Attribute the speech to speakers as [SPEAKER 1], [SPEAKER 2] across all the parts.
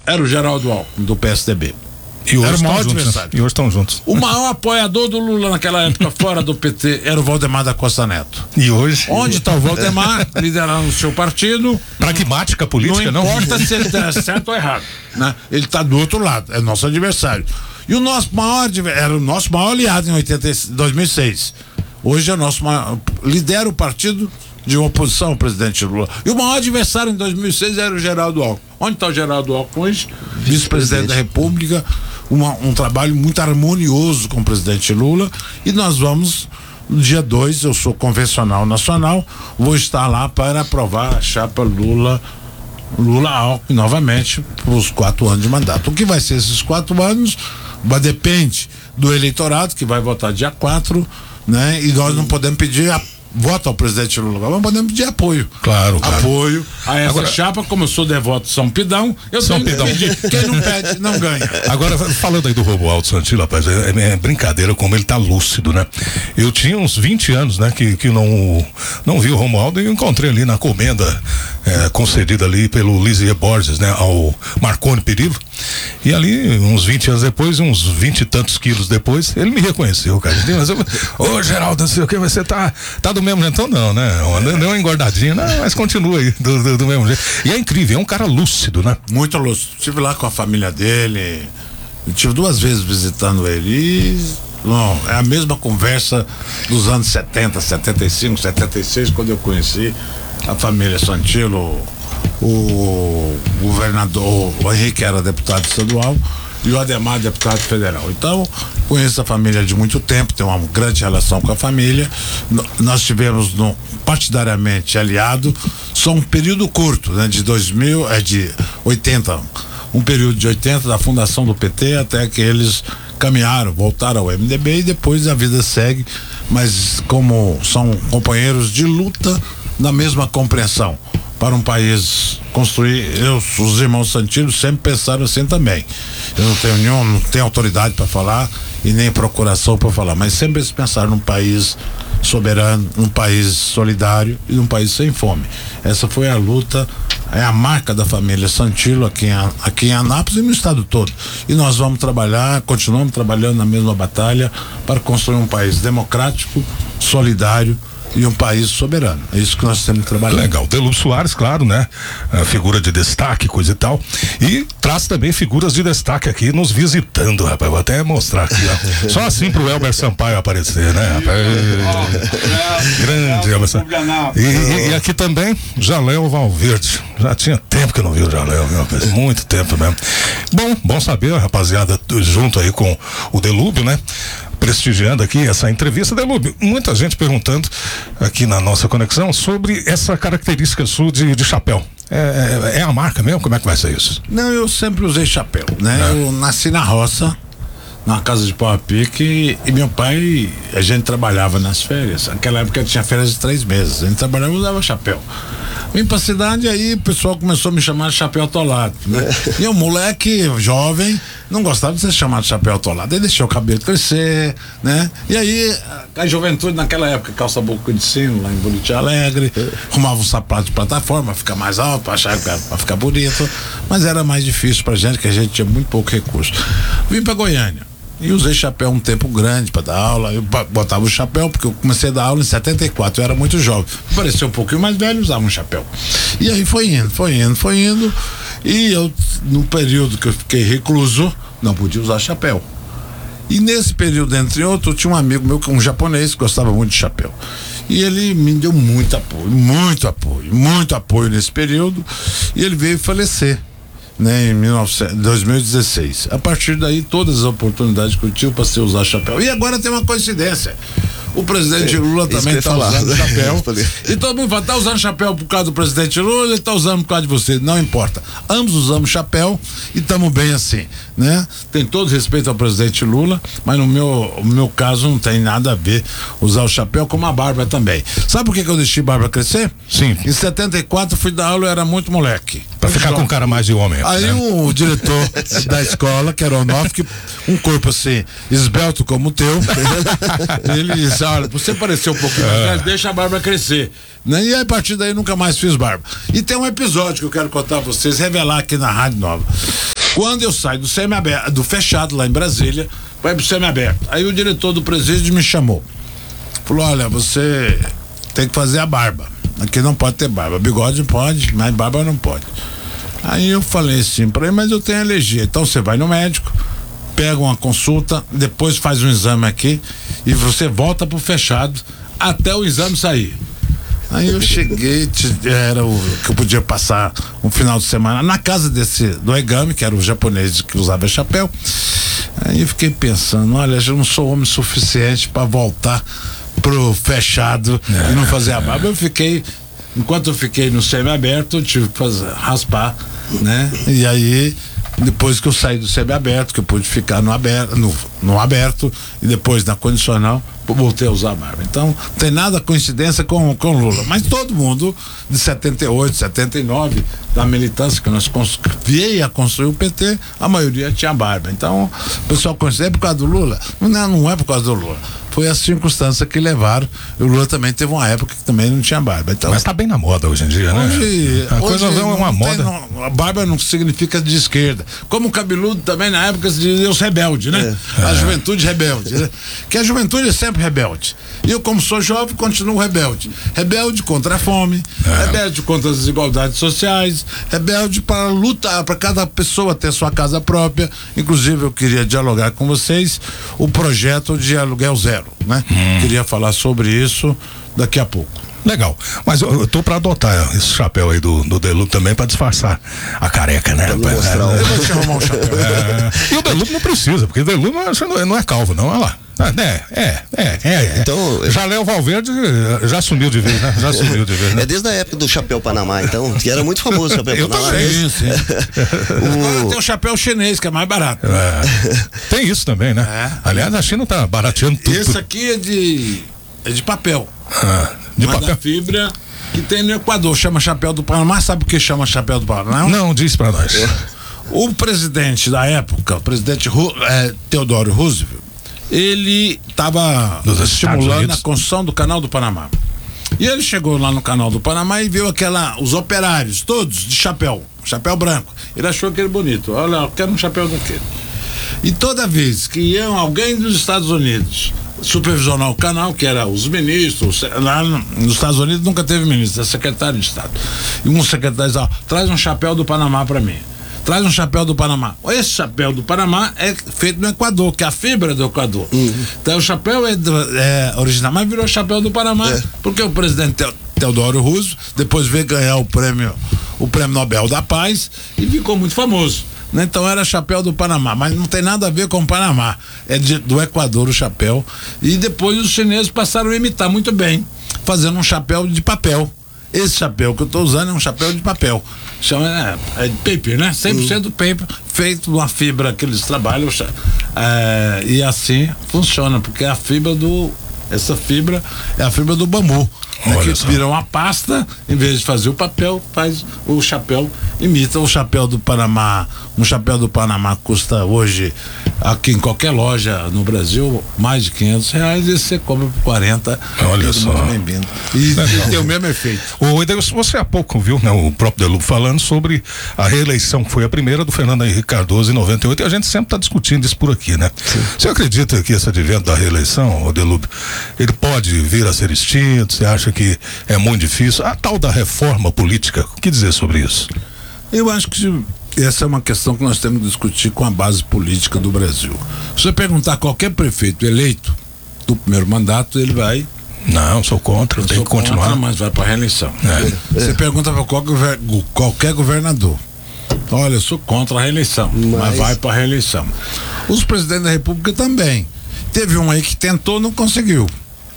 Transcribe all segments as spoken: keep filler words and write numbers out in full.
[SPEAKER 1] era o Geraldo Alckmin, do P S D B.
[SPEAKER 2] E hoje
[SPEAKER 1] era o maior
[SPEAKER 2] estão
[SPEAKER 1] adversário.
[SPEAKER 2] Juntos, né? E hoje estão juntos.
[SPEAKER 1] O maior apoiador do Lula naquela época, fora do P T, era o Valdemar da Costa Neto.
[SPEAKER 2] E hoje?
[SPEAKER 1] Onde está o Valdemar, liderando o seu partido?
[SPEAKER 2] Pragmática política, não?
[SPEAKER 1] Não importa se ele está certo ou errado, né? Ele está do outro lado, é nosso adversário. E o nosso maior, era o nosso maior aliado em oitenta, dois mil e seis. Hoje é o nosso maior, lidera o partido de oposição ao presidente Lula. E o maior adversário em dois mil e seis era o Geraldo Alckmin. Onde está o Geraldo Alckmin hoje? Vice-presidente da República, uma, um trabalho muito harmonioso com o presidente Lula, e nós vamos, no dia dois, eu sou convencional nacional, vou estar lá para aprovar a chapa Lula Lula Alckmin novamente para os quatro anos de mandato. O que vai ser esses quatro anos? Vai depende do eleitorado, que vai votar dia quatro, né? E nós não podemos pedir a voto ao presidente Lula, vamos podemos pedir apoio.
[SPEAKER 2] Claro, claro.
[SPEAKER 1] Apoio a essa
[SPEAKER 2] Agora,
[SPEAKER 1] chapa, como eu sou devoto de São Pidão, eu
[SPEAKER 2] São
[SPEAKER 1] tenho
[SPEAKER 2] Pidão.
[SPEAKER 1] que pedir. Quem não pede, não ganha.
[SPEAKER 2] Agora, falando aí do Romualdo Santillo, rapaz, é, é brincadeira como ele tá lúcido, né? Eu tinha uns vinte anos, né, que, que não, não vi o Romualdo, e eu encontrei ali na comenda é, concedida ali pelo Lisier Borges, né, ao Marconi Perillo, e ali, uns vinte anos depois, uns vinte e tantos quilos depois, ele me reconheceu, cara. Ô, Geraldo, não sei o que, você tá, tá do mesmo jeito? Então não, né? Deu uma engordadinha, não, mas continua aí, do, do, do mesmo jeito. E é incrível, é um cara lúcido, né?
[SPEAKER 1] Muito lúcido. Estive lá com a família dele, eu tive duas vezes visitando ele e, não, é a mesma conversa dos anos setenta, setenta e cinco, setenta e seis, quando eu conheci a família Santillo. O governador, o Henrique era deputado estadual e o Ademar deputado federal. Então, conheço a família de muito tempo, tenho uma grande relação com a família. N- nós tivemos no, partidariamente aliado, só um período curto, né, de dois mil, é de oitenta, um período de oitenta da fundação do P T até que eles caminharam, voltaram ao M D B e depois a vida segue, mas como são companheiros de luta na mesma compreensão. Para um país construir, eu, os irmãos Santillo sempre pensaram assim também. Eu não tenho nenhum, não tenho autoridade para falar e nem procuração para falar, mas sempre eles pensaram num país soberano, num país solidário e num país sem fome. Essa foi a luta, é a marca da família Santillo aqui em, aqui em Anápolis e no estado todo. E nós vamos trabalhar, continuamos trabalhando na mesma batalha para construir um país democrático, solidário e um país soberano. É isso que nós temos que trabalhar.
[SPEAKER 2] Legal. Delúbio Soares, claro, né? A figura de destaque, coisa e tal. E traz também figuras de destaque aqui nos visitando, rapaz. Vou até mostrar aqui, ó. Só assim pro Elber Sampaio aparecer, né, rapaz? Grande Elber Sampaio. E, e, e aqui também, Jaléu Valverde. Já tinha tempo que eu não vi o Jaléu, viu, rapaz? Muito tempo mesmo. Bom, bom saber, rapaziada, junto aí com o Delúbio, né? Prestigiando aqui essa entrevista. Delúbio, muita gente perguntando aqui na nossa conexão sobre essa característica sua de, de chapéu. É, é, é a marca mesmo? Como é que vai ser isso?
[SPEAKER 1] Não, eu sempre usei chapéu, né? É. Eu nasci na roça, na casa de pau a pique, e meu pai, a gente trabalhava nas férias. Naquela época tinha férias de três meses. A gente trabalhava e usava chapéu. Vim pra cidade e aí o pessoal começou a me chamar de chapéu atolado, né? E eu, moleque, jovem, não gostava de ser chamado de chapéu atolado. Aí deixei o cabelo crescer, né? E aí, a juventude naquela época, calça boca de sino, lá em Bonito Alegre, arrumava um sapato de plataforma, ficar mais alto, pra achar que era pra ficar bonito. Mas era mais difícil pra gente, que a gente tinha muito pouco recurso. Vim pra Goiânia. E usei chapéu um tempo grande para dar aula. Eu botava o chapéu porque eu comecei a dar aula em setenta e quatro, eu era muito jovem. Parecia um pouquinho mais velho, usava um chapéu. E aí foi indo, foi indo, foi indo. E eu, no período que eu fiquei recluso, não podia usar chapéu. E nesse período, entre outros, tinha um amigo meu, um japonês, que gostava muito de chapéu. E ele me deu muito apoio, muito apoio, muito apoio nesse período. E ele veio falecer, né, em dois mil e dezesseis. A partir daí, todas as oportunidades que eu tive para usar chapéu. E agora tem uma coincidência. O presidente Lula também está usando chapéu. E todo mundo fala, está usando chapéu por causa do presidente Lula, ele está usando por causa de você. Não importa. Ambos usamos chapéu e estamos bem assim, né? Tem todo respeito ao presidente Lula, mas no meu, no meu caso não tem nada a ver usar o chapéu, como a barba também. Sabe por que, que eu deixei a barba crescer?
[SPEAKER 2] Sim.
[SPEAKER 1] Em setenta e quatro fui dar aula, eu era muito moleque.
[SPEAKER 2] Pra ficar com cara mais de homem.
[SPEAKER 1] Aí
[SPEAKER 2] né?
[SPEAKER 1] o diretor da escola, que era o Onofre, um corpo assim, esbelto como o teu, ele disse, olha, você pareceu um pouquinho mais velho, deixa a barba crescer. Né? E aí, a partir daí, nunca mais fiz barba. E tem um episódio que eu quero contar a vocês, revelar aqui na Rádio Nova. Quando eu saio do semi-aberto, do fechado lá em Brasília, vai pro semi-aberto. Aí o diretor do presídio me chamou. Falou, olha, você tem que fazer a barba. Aqui não pode ter barba. Bigode pode, mas barba não pode. Aí eu falei assim pra ele, mas eu tenho alergia. Então você vai no médico, pega uma consulta, depois faz um exame aqui e você volta pro fechado até o exame sair. Aí eu cheguei, era o que eu podia passar um final de semana na casa desse, do Egami, que era o japonês que usava chapéu. Aí eu fiquei pensando, olha, eu não sou homem suficiente para voltar pro fechado é, e não fazer a barba. Eu fiquei, enquanto eu fiquei no semi-aberto, eu tive que fazer, raspar, né? E aí, depois que eu saí do semi-aberto, que eu pude ficar no aberto, no, no aberto e depois na condicional, voltei a usar a barba. Então, não tem nada coincidência com com Lula, mas todo mundo de setenta e oito, setenta e nove da militância que nós veio a construir o P T, a maioria tinha barba. Então, o pessoal conhece, é por causa do Lula? Não, não é por causa do Lula. Foi a circunstância que levaram. O Lula também teve uma época que também não tinha barba. Então,
[SPEAKER 2] mas tá bem na moda hoje em dia, né?
[SPEAKER 1] Hoje,
[SPEAKER 2] a coisa
[SPEAKER 1] hoje
[SPEAKER 2] é uma moda.
[SPEAKER 1] Tem, não, a barba não significa de esquerda. Como o cabeludo também na época se dizia os rebeldes, né? É. A é. juventude rebelde. Né? Que a juventude é sempre rebelde. E eu, como sou jovem, continuo rebelde. Rebelde contra a fome, é. rebelde contra as desigualdades sociais, rebelde para lutar, para cada pessoa ter sua casa própria. Inclusive, eu queria dialogar com vocês o projeto de aluguel zero, né? Hum. Queria falar sobre isso daqui a pouco.
[SPEAKER 2] Legal, mas eu, eu tô pra adotar esse chapéu aí do, do Delupe também pra disfarçar a careca, né? Pra
[SPEAKER 1] mostrar é, o... Eu vou te arrumar um chapéu.
[SPEAKER 2] É, e o Delupe não precisa, porque o Delupe não, não é calvo, não, olha lá. É, é, é, é. Então, já Léo Valverde já sumiu de vez, né? Já sumiu de vez, né?
[SPEAKER 3] É desde a época do chapéu Panamá, então, que era muito famoso o chapéu
[SPEAKER 1] eu
[SPEAKER 3] Panamá.
[SPEAKER 1] Também, sim, sim. o... Agora tem o chapéu chinês, que é mais barato.
[SPEAKER 2] É. Tem isso também, né? É. Aliás, a China tá barateando tudo.
[SPEAKER 1] Esse aqui é de, é de papel.
[SPEAKER 2] Ah, de
[SPEAKER 1] Mas
[SPEAKER 2] papel?
[SPEAKER 1] Da fibra que tem no Equador, chama chapéu do Panamá. Sabe o que chama chapéu do Panamá?
[SPEAKER 2] Não, não diz pra nós.
[SPEAKER 1] O presidente da época, o presidente é, Theodore Roosevelt, ele estava estimulando a construção do Canal do Panamá. E ele chegou lá no Canal do Panamá e viu aquela, os operários, todos de chapéu, chapéu branco. Ele achou aquele bonito. Olha, eu quero um chapéu daquele. E toda vez que iam alguém dos Estados Unidos supervisionar o canal, que era os ministros, lá nos Estados Unidos nunca teve ministro, é secretário de Estado. E um secretário dizia, traz um chapéu do Panamá para mim. Traz um chapéu do Panamá. Esse chapéu do Panamá é feito no Equador, que é a fibra do Equador. Uhum. Então o chapéu é, do, é original, mas virou chapéu do Panamá, é. porque o presidente Theodore Roosevelt depois veio ganhar o prêmio, o prêmio Nobel da Paz e ficou muito famoso. Então era chapéu do Panamá, mas não tem nada a ver com o Panamá, é de, do Equador o chapéu. E depois os chineses passaram a imitar muito bem, fazendo um chapéu de papel. Esse chapéu que eu estou usando é um chapéu de papel, chama, é, é de paper, né? cem por cento paper, feito de uma fibra que eles trabalham, é, e assim funciona, porque é a fibra do, essa fibra é a fibra do bambu, né, que vira uma pasta, em vez de fazer o papel, faz o chapéu, imita o chapéu do Panamá. Um chapéu do Panamá custa hoje, aqui em qualquer loja no Brasil, mais de quinhentos reais, e você compra por quarenta.
[SPEAKER 2] Olha só.
[SPEAKER 1] Muito bem-vindo. E, e tem o mesmo efeito.
[SPEAKER 2] O Edelson, você há pouco viu, né, o próprio Delupe falando sobre a reeleição, que foi a primeira do Fernando Henrique Cardoso em noventa e oito, e a gente sempre está discutindo isso por aqui, né? Sim. Você acredita que esse advento da reeleição, o Delupe, ele pode vir a ser extinto? Você acha que é muito difícil? A tal da reforma política, o que dizer sobre isso?
[SPEAKER 1] Eu acho que essa é uma questão que nós temos que discutir com a base política do Brasil. Se você perguntar a qualquer prefeito eleito do primeiro mandato, ele vai...
[SPEAKER 2] Não, sou contra, eu tenho que continuar.
[SPEAKER 1] Contra, mas vai para a reeleição. É. Você é. pergunta para qualquer, qualquer governador, olha, eu sou contra a reeleição, mas, mas vai para a reeleição. Os presidentes da República também. Teve um aí que tentou, não conseguiu.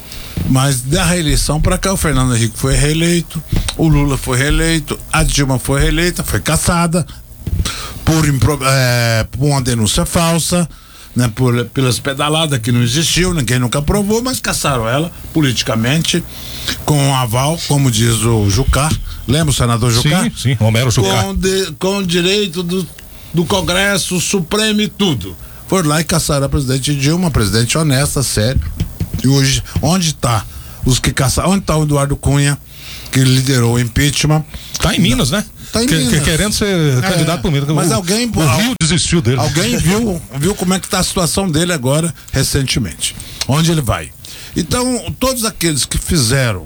[SPEAKER 1] Mas da reeleição para cá, o Fernando Henrique foi reeleito, o Lula foi reeleito, a Dilma foi reeleita, foi cassada por, é, por uma denúncia falsa, né, por, pelas pedaladas que não existiu, ninguém nunca provou, mas caçaram ela politicamente com um aval, como diz o Jucá. Lembra o senador Jucá?
[SPEAKER 2] Sim, sim, Romero Jucá.
[SPEAKER 1] Com, de, com direito do, do Congresso Supremo e tudo. Foram lá e caçaram a presidente Dilma, presidente honesta, sério. E hoje, onde está os que caçaram? Onde está o Eduardo Cunha, que liderou o impeachment?
[SPEAKER 2] Está em Minas, né?
[SPEAKER 1] Tá em
[SPEAKER 2] que,
[SPEAKER 1] Minas.
[SPEAKER 2] que, querendo ser é, candidato por Minas.
[SPEAKER 1] Mas
[SPEAKER 2] o,
[SPEAKER 1] alguém.
[SPEAKER 2] O Rio desistiu dele.
[SPEAKER 1] Alguém viu, viu como é que está a situação dele agora, recentemente. Onde ele vai. Então, todos aqueles que fizeram,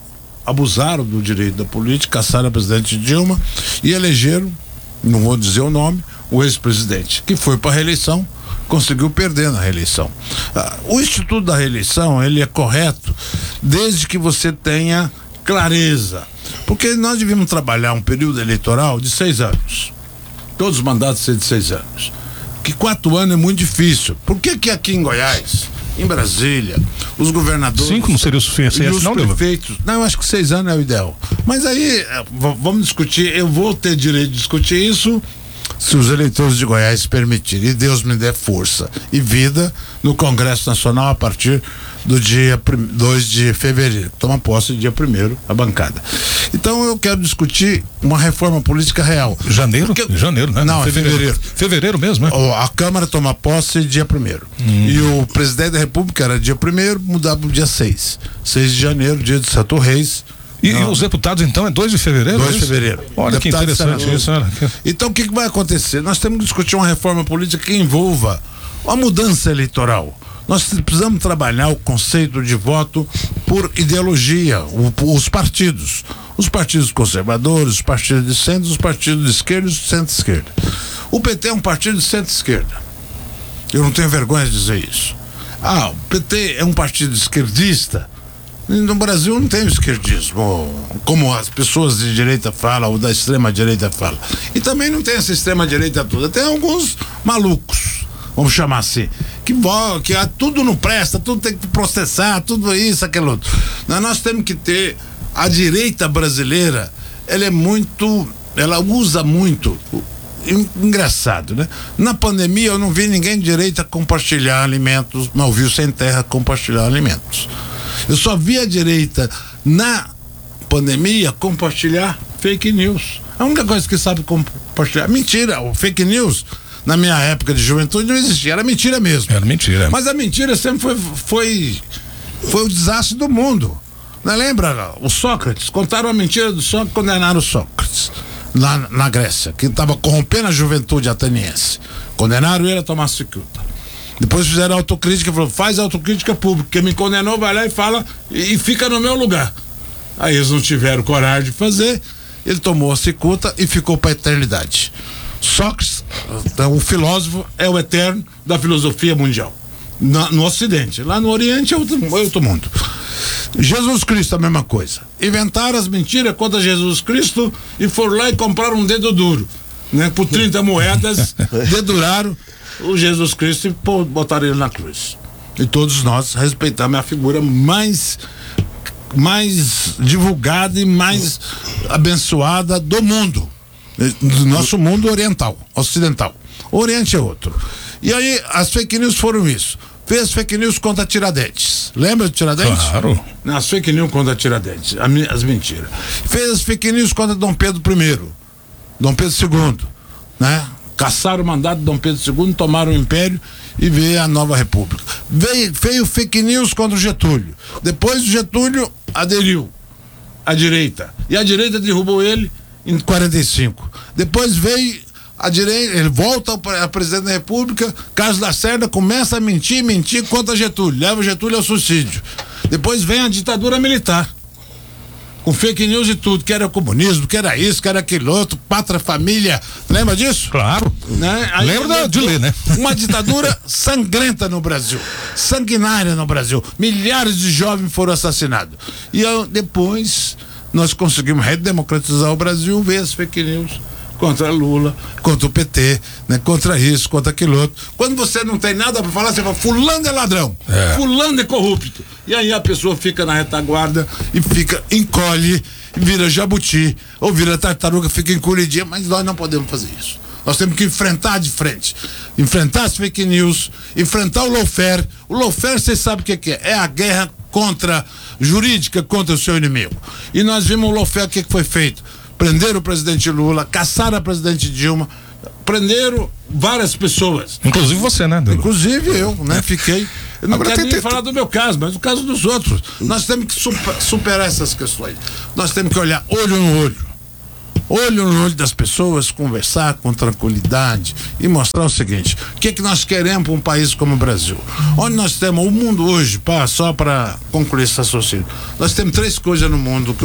[SPEAKER 1] abusaram do direito da política, caçaram a presidente Dilma e elegeram, não vou dizer o nome, o ex-presidente, que foi para a reeleição, conseguiu perder na reeleição. Ah, o Instituto da Reeleição, ele é correto desde que você tenha clareza, porque nós devíamos trabalhar um período eleitoral de seis anos, todos os mandatos ser de seis anos, que quatro anos é muito difícil. Por que que aqui em Goiás, em Brasília, os governadores...
[SPEAKER 2] Cinco não seria o suficiente,
[SPEAKER 1] e os
[SPEAKER 2] não,
[SPEAKER 1] prefeitos... Não, eu acho que seis anos é o ideal. Mas aí, vamos discutir, eu vou ter direito de discutir isso se os eleitores de Goiás permitirem, e Deus me dê força e vida no Congresso Nacional a partir do dia dois de fevereiro, toma posse dia primeiro a bancada. Então eu quero discutir uma reforma política real.
[SPEAKER 2] Janeiro?
[SPEAKER 1] Porque,
[SPEAKER 2] Janeiro, né?
[SPEAKER 1] Não, fevereiro.
[SPEAKER 2] é fevereiro. Fevereiro mesmo, né?
[SPEAKER 1] A Câmara toma posse dia primeiro. Hum. E o presidente da República era dia primeiro, mudava para o dia seis. seis de janeiro, dia de Santo Reis.
[SPEAKER 2] E, e os deputados, então, é dois de fevereiro?
[SPEAKER 1] dois de fevereiro.
[SPEAKER 2] Olha que interessante isso, né?
[SPEAKER 1] Então, o que, que vai acontecer? Nós temos que discutir uma reforma política que envolva uma mudança eleitoral. Nós precisamos trabalhar o conceito de voto por ideologia, o, os partidos. Os partidos conservadores, os partidos de centro, os partidos de esquerda e os de centro-esquerda. O P T é um partido de centro-esquerda. Eu não tenho vergonha de dizer isso. Ah, o P T é um partido esquerdista. No Brasil não tem o esquerdismo, como as pessoas de direita falam, ou da extrema direita falam. E também não tem essa extrema direita toda. Tem alguns malucos, vamos chamar assim, que, que tudo não presta, tudo tem que processar, tudo isso, aquilo outro. Nós temos que ter a direita brasileira, ela é muito, ela usa muito. Engraçado, né? Na pandemia eu não vi ninguém de direita compartilhar alimentos, não vi o Sem Terra compartilhar alimentos. Eu só vi a direita na pandemia compartilhar fake news. A única coisa que sabe compartilhar. Mentira, o fake news, na minha época de juventude, não existia, era mentira mesmo.
[SPEAKER 2] Era mentira.
[SPEAKER 1] Mas a mentira sempre foi, foi, foi o desastre do mundo. Não lembra? O Sócrates, contaram a mentira do Sócrates e condenaram o Sócrates. Lá na Grécia, que estava corrompendo a juventude ateniense. Condenaram ele a tomar cicuta. Depois fizeram autocrítica, falou, faz autocrítica pública, quem me condenou vai lá e fala e, e fica no meu lugar. Aí eles não tiveram coragem de fazer, ele tomou a cicuta e ficou para a eternidade. Sócrates, o filósofo, é o eterno da filosofia mundial. Na, no Ocidente, lá no Oriente é outro, é outro mundo. Jesus Cristo, a mesma coisa. Inventaram as mentiras contra Jesus Cristo e foram lá e compraram um dedo duro, né? Por trinta moedas, deduraram o Jesus Cristo e botaram ele na cruz. E todos nós respeitamos a figura mais mais divulgada e mais abençoada do mundo, do nosso mundo oriental, ocidental. O Oriente é outro. E aí as fake news foram isso. Fez fake news contra Tiradentes. Lembra de Tiradentes?
[SPEAKER 2] Claro.
[SPEAKER 1] As fake news contra Tiradentes, as mentiras. Fez as fake news contra Dom Pedro primeiro, Dom Pedro segundo, né? Caçaram o mandato de Dom Pedro segundo, tomaram o império e veio a nova república. Veio, veio fake news contra o Getúlio. Depois o Getúlio aderiu à direita. E a direita derrubou ele em quarenta e cinco. Depois veio a direita, ele volta a presidente da República, Carlos Lacerda começa a mentir, mentir contra Getúlio. Leva o Getúlio ao suicídio. Depois vem a ditadura militar. Com fake news e tudo, que era comunismo, que era isso, que era aquilo outro, pátria, família, lembra disso?
[SPEAKER 2] Claro.
[SPEAKER 1] Né? Aí,
[SPEAKER 2] Lembra de ler, né?
[SPEAKER 1] Uma ditadura sangrenta no Brasil, sanguinária no Brasil. Milhares de jovens foram assassinados. E eu, depois nós conseguimos redemocratizar o Brasil, ver as fake news contra Lula, contra o P T, né? Contra isso, contra aquilo outro. Quando você não tem nada para falar, você fala, fulano é ladrão, é. fulano é corrupto. E aí a pessoa fica na retaguarda e fica, encolhe, vira jabuti, ou vira tartaruga, fica encolhidinha, mas nós não podemos fazer isso. Nós temos que enfrentar de frente. Enfrentar as fake news, enfrentar o lawfare. O lawfare, vocês sabem o que, que é? É a guerra contra, jurídica contra o seu inimigo. E nós vimos o lawfare, o que, que foi feito? Prenderam o presidente Lula, caçaram a presidente Dilma, prenderam várias pessoas.
[SPEAKER 2] Inclusive você, né, Dilo?
[SPEAKER 1] Inclusive eu, né? Fiquei. Eu não
[SPEAKER 2] Agora
[SPEAKER 1] quero
[SPEAKER 2] tem,
[SPEAKER 1] nem
[SPEAKER 2] tem,
[SPEAKER 1] falar do meu caso, mas do caso dos outros. Nós temos que super, superar essas questões. Nós temos que olhar olho no olho. olho no olho das pessoas, conversar com tranquilidade e mostrar o seguinte: o que é que nós queremos para um país como o Brasil? Onde nós temos o mundo hoje, pá, só para concluir esse raciocínio, nós temos três coisas no mundo que